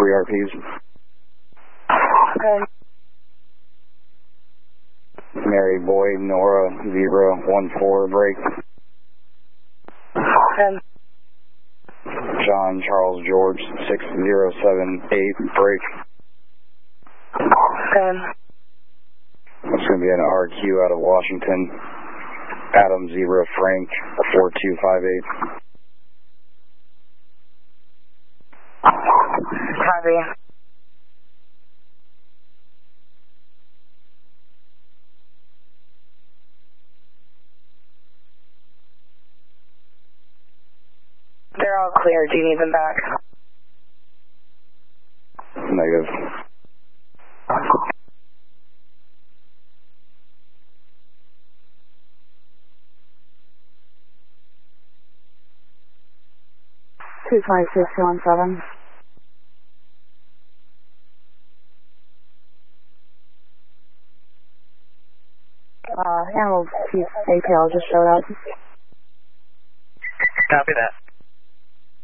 3 RPs. Okay. Mary Boy, Nora, Zebra, 1-4, break. Okay. John Charles George, 6078, break. Okay. It's going to be an RQ out of Washington. Adam Zebra Frank, 4258. Copy. They're all clear. Do you need them back? Negative. Two 217. Animal Chief APL just showed up. Copy that.